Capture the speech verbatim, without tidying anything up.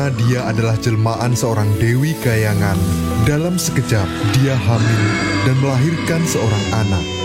karena dia adalah jelmaan seorang Dewi Kayangan. Dalam sekejap dia hamil dan melahirkan seorang anak.